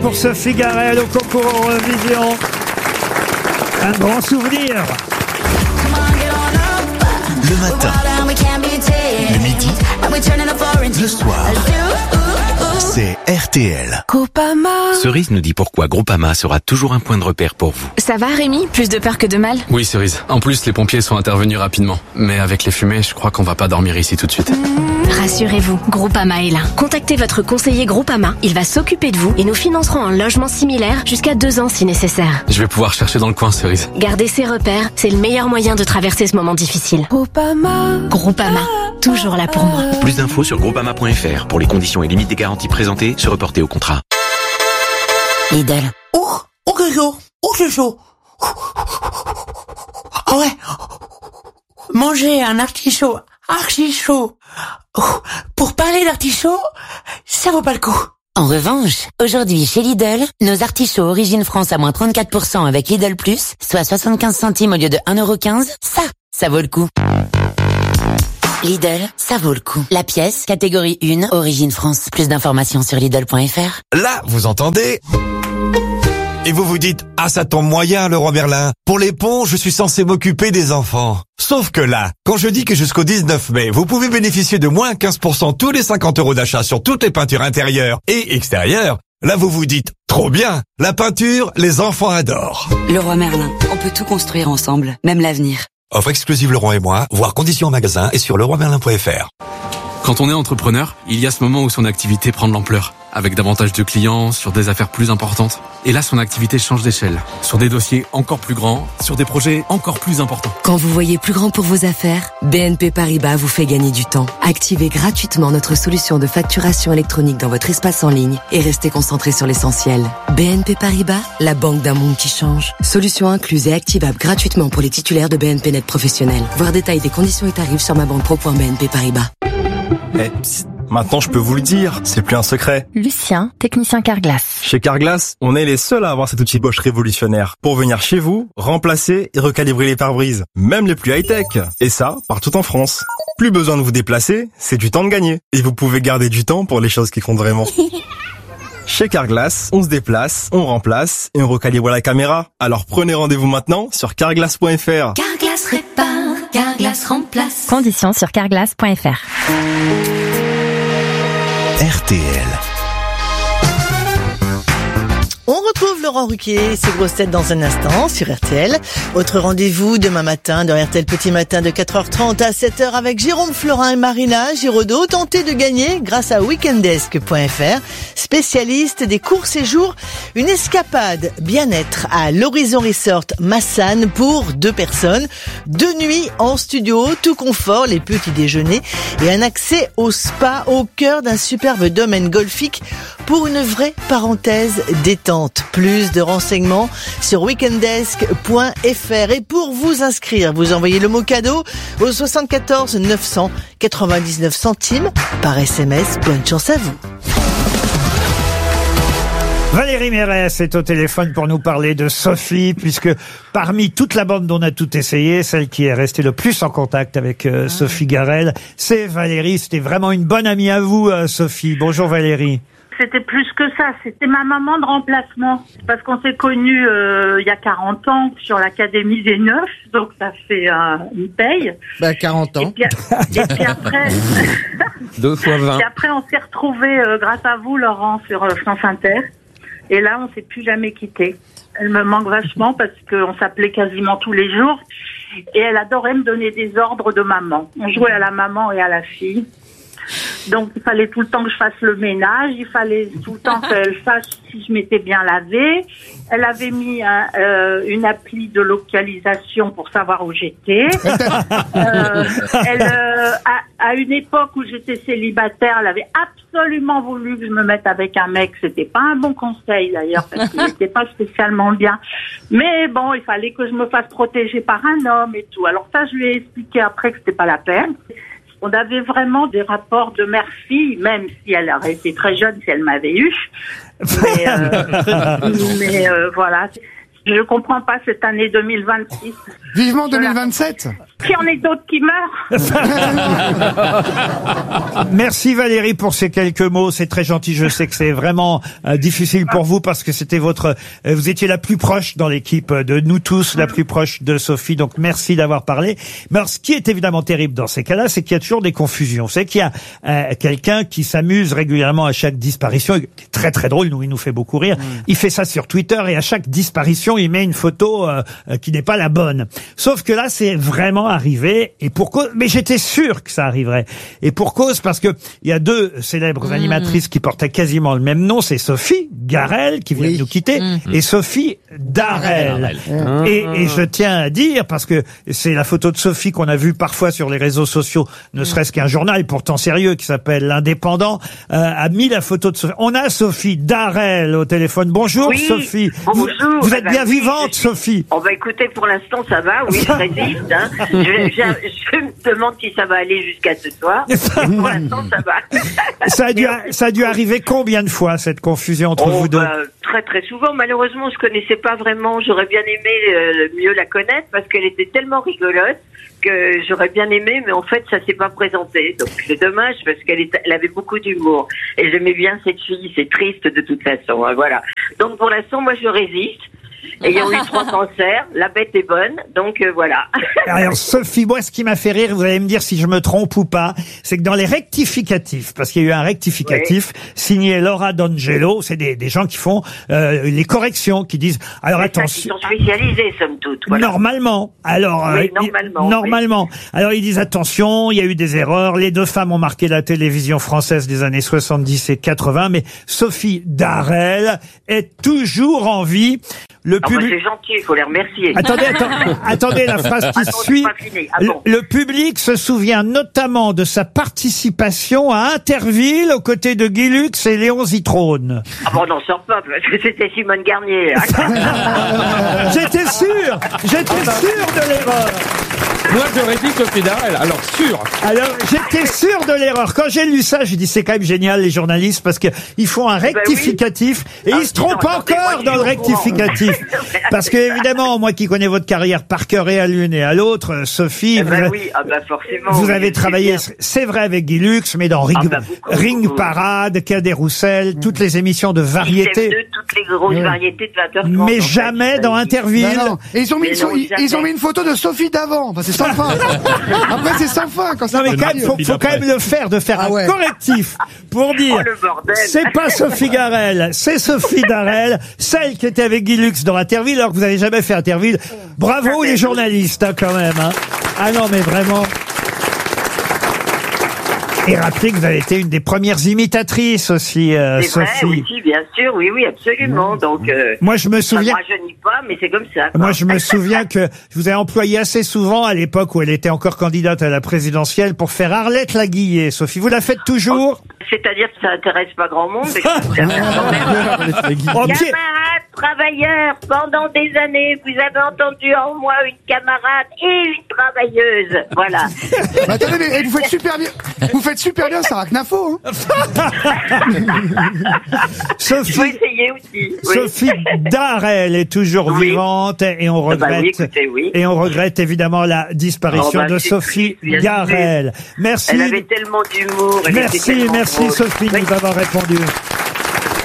Pour Sophie Garel au concours Eurovision. Un grand souvenir. Le matin, le midi, le soir, c'est RTL. Groupama. Cerise nous dit pourquoi Groupama sera toujours un point de repère pour vous. Ça va Rémi? Plus de peur que de mal? Oui Cerise, en plus les pompiers sont intervenus rapidement. Mais avec les fumées, je crois qu'on va pas dormir ici tout de suite. Rassurez-vous, Groupama est là. Contactez votre conseiller Groupama, il va s'occuper de vous et nous financerons un logement similaire jusqu'à 2 ans si nécessaire. Je vais pouvoir chercher dans le coin Cerise. Gardez ces repères, c'est le meilleur moyen de traverser ce moment difficile. Groupama, toujours là pour moi. Plus d'infos sur groupama.fr. Pour les conditions et limites des garanties présentées, se reporter au contrat. Lidl. Oh que chaud. Oh c'est chaud. Ah ouais. Manger un artichaut archi chaud. Pour parler d'artichaut, ça vaut pas le coup. En revanche, aujourd'hui chez Lidl, nos artichauts Origine France à moins 34% avec Lidl Plus, soit 75 centimes au lieu de 1,15€, ça vaut le coup. Lidl, ça vaut le coup. La pièce, catégorie 1, Origine France. Plus d'informations sur Lidl.fr. Là, vous entendez? Et vous vous dites, ah ça tombe moyen Leroy Merlin. Pour les ponts, je suis censé m'occuper des enfants. Sauf que là, quand je dis que jusqu'au 19 mai, vous pouvez bénéficier de moins 15% tous les 50 € d'achat sur toutes les peintures intérieures et extérieures, là vous vous dites, trop bien, la peinture, les enfants adorent. Leroy Merlin, on peut tout construire ensemble, même l'avenir. Offre exclusive Leroy et moi, voir conditions en magasin et sur leroymerlin.fr. Quand on est entrepreneur, il y a ce moment où son activité prend de l'ampleur, avec davantage de clients, sur des affaires plus importantes. Et là, son activité change d'échelle, sur des dossiers encore plus grands, sur des projets encore plus importants. Quand vous voyez plus grand pour vos affaires, BNP Paribas vous fait gagner du temps. Activez gratuitement notre solution de facturation électronique dans votre espace en ligne et restez concentré sur l'essentiel. BNP Paribas, la banque d'un monde qui change. Solution incluse et activable gratuitement pour les titulaires de BNP Net professionnels. Voir détail des conditions et tarifs sur mabanque.pro.bnp Paribas. Psst, maintenant je peux vous le dire, c'est plus un secret. Lucien, technicien Carglass. Chez Carglass, on est les seuls à avoir cet outil Bosch révolutionnaire pour venir chez vous, remplacer et recalibrer les pare-brises, même les plus high-tech. Et ça, partout en France. Plus besoin de vous déplacer, c'est du temps de gagner. Et vous pouvez garder du temps pour les choses qui comptent vraiment. Chez Carglass, on se déplace, on remplace et on recalibre la caméra. Alors prenez rendez-vous maintenant sur carglass.fr. Carglass répare, Carglass remplace. Conditions sur carglass.fr. RTL. On retrouve Laurent Ruquier, ses grosses têtes dans un instant sur RTL. Autre rendez-vous demain matin dans RTL Petit Matin de 4h30 à 7h avec Jérôme Florin et Marina Giraudot. Tentez de gagner grâce à weekendesk.fr, spécialiste des courts séjours, une escapade bien-être à l'Horizon Resort Massane pour 2 personnes, 2 nuits en studio, tout confort, les petits déjeuners et un accès au spa au cœur d'un superbe domaine golfique pour une vraie parenthèse détente. Plus de renseignements sur weekendesk.fr. Et pour vous inscrire, vous envoyez le mot cadeau au 74 900 99 centimes par SMS. Bonne chance à vous. Valérie Mérès est au téléphone pour nous parler de Sophie, puisque parmi toute la bande dont on a tout essayé, celle qui est restée le plus en contact avec Sophie Garel, c'est Valérie. C'était vraiment une bonne amie à vous, Sophie. Bonjour Valérie. C'était plus que ça, c'était ma maman de remplacement. Parce qu'on s'est connus il y a 40 ans sur l'Académie des Neufs, donc ça fait une paye. 40 ans. Et puis après... 2 fois 20. Et après, on s'est retrouvés, grâce à vous, Laurent, sur France Inter. Et là, on s'est plus jamais quittés. Elle me manque vachement parce qu'on s'appelait quasiment tous les jours. Et elle adorait me donner des ordres de maman. On jouait à la maman et à la fille. Donc, il fallait tout le temps que je fasse le ménage. Il fallait tout le temps qu'elle sache si je m'étais bien lavée. Elle avait mis une appli de localisation pour savoir où j'étais. À une époque où j'étais célibataire, elle avait absolument voulu que je me mette avec un mec. C'était pas un bon conseil d'ailleurs, parce qu'il n'était pas spécialement bien. Mais bon, il fallait que je me fasse protéger par un homme et tout. Alors ça, je lui ai expliqué après que c'était pas la peine. On avait vraiment des rapports de mère-fille, même si elle aurait été très jeune si elle m'avait eu. Mais voilà. Je comprends pas cette année 2026. Vivement 2027. Qu'il y en ait d'autres qui meurent. Merci Valérie pour ces quelques mots, c'est très gentil. Je sais que c'est vraiment difficile pour vous parce que c'était vous étiez la plus proche dans l'équipe de nous tous, la plus proche de Sophie. Donc merci d'avoir parlé. Mais alors, ce qui est évidemment terrible dans ces cas-là, c'est qu'il y a toujours des confusions. C'est qu'il y a quelqu'un qui s'amuse régulièrement à chaque disparition. Il est très très drôle, il nous fait beaucoup rire. Il fait ça sur Twitter et à chaque disparition, il met une photo qui n'est pas la bonne. Sauf que là, c'est vraiment arrivé et pour cause. Mais j'étais sûr que ça arriverait. Et pour cause, parce que il y a deux célèbres animatrices qui portaient quasiment le même nom. C'est Sophie Garrel qui vient de nous quitter et Sophie Darel. Et je tiens à dire, parce que c'est la photo de Sophie qu'on a vue parfois sur les réseaux sociaux, ne serait-ce qu'un journal pourtant sérieux qui s'appelle L'Indépendant a mis la photo de Sophie. On a Sophie Darel au téléphone. Bonjour Sophie. Bonjour. Vous êtes bien vivante, Sophie. Oh bah écoutez, pour l'instant ça va, oui, je résiste. Hein. Je me demande si ça va aller jusqu'à ce soir. Et pour l'instant ça va. Ça a dû arriver combien de fois cette confusion entre vous deux? Très très souvent. Malheureusement, je connaissais pas vraiment. J'aurais bien aimé mieux la connaître parce qu'elle était tellement rigolote que j'aurais bien aimé, mais en fait ça s'est pas présenté. Donc c'est dommage parce qu'elle avait beaucoup d'humour et j'aimais bien cette fille. C'est triste de toute façon. Hein, voilà. Donc pour l'instant, moi je résiste. Ayant eu 3 cancers, la bête est bonne, donc voilà. Alors Sophie, moi ce qui m'a fait rire, vous allez me dire si je me trompe ou pas, c'est que dans les rectificatifs, parce qu'il y a eu un rectificatif signé Laura D'Angelo, c'est des gens qui font les corrections, qui disent alors attention. Ils sont spécialisés somme toute. Voilà. Normalement. Alors oui, normalement. Oui. Alors ils disent attention, il y a eu des erreurs, les deux femmes ont marqué la télévision française des années 70 et 80, mais Sophie Darel est toujours en vie. C'est gentil, il faut les remercier. Attendez la phrase qui suit. Le public se souvient notamment de sa participation à Interville aux côtés de Guy Lux et Léon Zitrone. Ah bon, on n'en sort pas, parce que c'était Simone Garnier. J'étais sûr de l'erreur. Moi, j'aurais dit Sophie Darel, alors sûr. Alors, j'étais sûr de l'erreur. Quand j'ai lu ça, j'ai dit c'est quand même génial les journalistes parce que ils font un rectificatif et ils se trompent encore dans le rectificatif. Parce que évidemment, moi qui connais votre carrière par cœur et à l'une et à l'autre, Sophie, forcément. Vous avez travaillé, c'est vrai avec Guy Lux, mais dans Ring Parade, Cadet Roussel, toutes les émissions de variété. Toutes les grosses variétés de 20h30. Mais jamais dans Interville. Non. Et ils ont mis une photo de Sophie d'avant. Enfin, c'est sans fin. Après, c'est sans fin. Quand non, mais faut quand même le faire, de faire un correctif pour dire c'est pas Sophie Garrel, c'est Sophie Darel, celle qui était avec Guy Lux dans Interville, alors que vous n'avez jamais fait Interville. Bravo les journalistes, hein, quand même. Hein. Ah non, mais vraiment. Et rappelez que vous avez été une des premières imitatrices aussi, Sophie. Vrai, oui, bien sûr, oui, absolument. Donc, moi, je me souviens. Ça ne rajeunit pas, mais c'est comme ça. Quoi. Moi, je me souviens que je vous ai employé assez souvent à l'époque où elle était encore candidate à la présidentielle pour faire Arlette Laguillet. Sophie, vous la faites toujours? C'est-à-dire que ça intéresse pas grand monde, mais camarades travailleurs, pendant des années, vous avez entendu en moi une camarade et une travailleuse. Voilà. Bah, attendez, mais vous faites super bien. Vous faites super bien, Sarah Knafo. Hein. Sophie, faut essayer aussi. Sophie Darel est toujours vivante et on regrette. Et on regrette évidemment la disparition de Sophie Garrel. Merci. Elle avait tellement d'humour. Merci Sophie de nous avoir répondu.